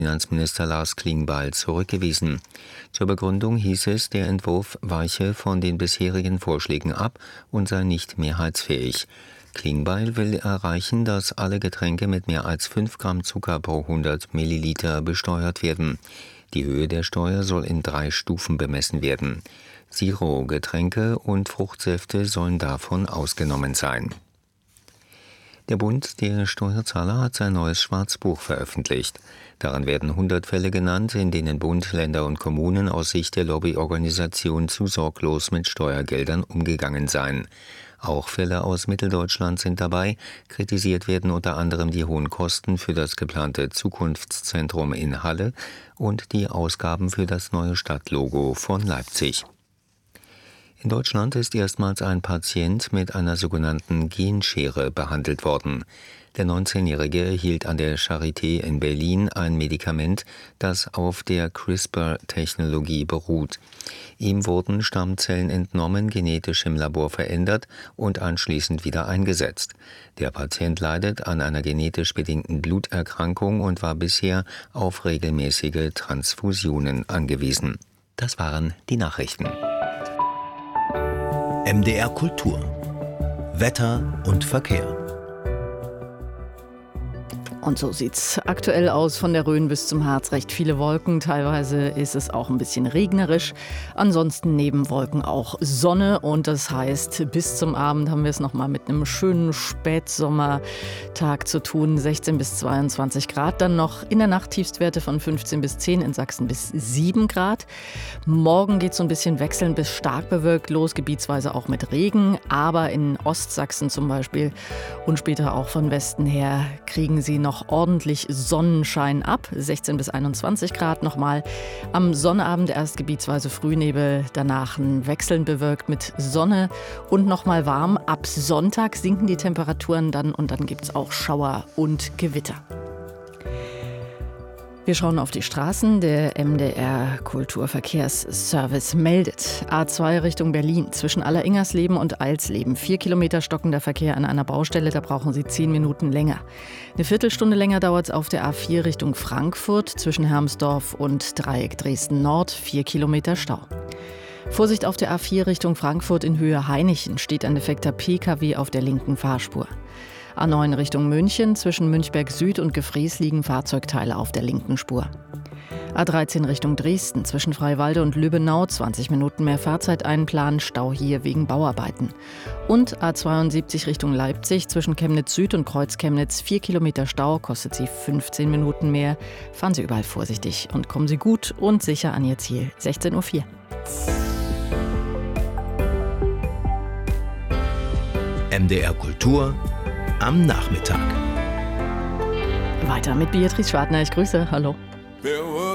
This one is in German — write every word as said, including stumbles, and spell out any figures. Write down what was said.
Finanzminister Lars Klingbeil zurückgewiesen. Zur Begründung hieß es, der Entwurf weiche von den bisherigen Vorschlägen ab und sei nicht mehrheitsfähig. Klingbeil will erreichen, dass alle Getränke mit mehr als fünf Gramm Zucker pro hundert Milliliter besteuert werden. Die Höhe der Steuer soll in drei Stufen bemessen werden. Zero-Getränke und Fruchtsäfte sollen davon ausgenommen sein. Der Bund der Steuerzahler hat sein neues Schwarzbuch veröffentlicht. Daran werden hundert Fälle genannt, in denen Bund, Länder und Kommunen aus Sicht der Lobbyorganisation zu sorglos mit Steuergeldern umgegangen seien. Auch Fälle aus Mitteldeutschland sind dabei. Kritisiert werden unter anderem die hohen Kosten für das geplante Zukunftszentrum in Halle und die Ausgaben für das neue Stadtlogo von Leipzig. In Deutschland ist erstmals ein Patient mit einer sogenannten Genschere behandelt worden. Der neunzehnjährige erhielt an der Charité in Berlin ein Medikament, das auf der CRISPR-Technologie beruht. Ihm wurden Stammzellen entnommen, genetisch im Labor verändert und anschließend wieder eingesetzt. Der Patient leidet an einer genetisch bedingten Bluterkrankung und war bisher auf regelmäßige Transfusionen angewiesen. Das waren die Nachrichten. M D R Kultur. Wetter und Verkehr. Und so sieht's aktuell aus von der Rhön bis zum Harz. Recht viele Wolken, teilweise ist es auch ein bisschen regnerisch. Ansonsten neben Wolken auch Sonne und das heißt, bis zum Abend haben wir es nochmal mit einem schönen Spätsommertag zu tun. sechzehn bis zweiundzwanzig Grad, dann noch in der Nacht Tiefstwerte von fünfzehn bis zehn, in Sachsen bis sieben Grad. Morgen geht es so ein bisschen wechselnd bis stark bewölkt los, gebietsweise auch mit Regen. Aber in Ostsachsen zum Beispiel und später auch von Westen her kriegen sie noch ordentlich Sonnenschein ab, sechzehn bis einundzwanzig Grad nochmal. Am Sonnabend erst gebietsweise Frühnebel, danach ein Wechseln bewölkt mit Sonne und nochmal warm. Ab Sonntag sinken die Temperaturen dann und dann gibt es auch Schauer und Gewitter. Wir schauen auf die Straßen. Der M D R Kulturverkehrsservice meldet. A zwei Richtung Berlin zwischen Alleringersleben und Eilsleben. Vier Kilometer stockender Verkehr an einer Baustelle, da brauchen Sie zehn Minuten länger. Eine Viertelstunde länger dauert es auf der A vier Richtung Frankfurt zwischen Hermsdorf und Dreieck Dresden Nord. Vier Kilometer Stau. Vorsicht auf der A vier Richtung Frankfurt in Höhe Hainichen steht ein defekter P K W auf der linken Fahrspur. A neun Richtung München, zwischen Münchberg Süd und Gefrees liegen Fahrzeugteile auf der linken Spur. A dreizehn Richtung Dresden, zwischen Freiwalde und Lübbenau, zwanzig Minuten mehr Fahrzeit einplanen, Stau hier wegen Bauarbeiten. Und A zweiundsiebzig Richtung Leipzig, zwischen Chemnitz Süd und Kreuz Chemnitz, vier Kilometer Stau, kostet Sie fünfzehn Minuten mehr. Fahren Sie überall vorsichtig und kommen Sie gut und sicher an Ihr Ziel. sechzehn Uhr vier. M D R Kultur am Nachmittag. Weiter mit Beatrice Schwartner. Ich grüße. Hallo.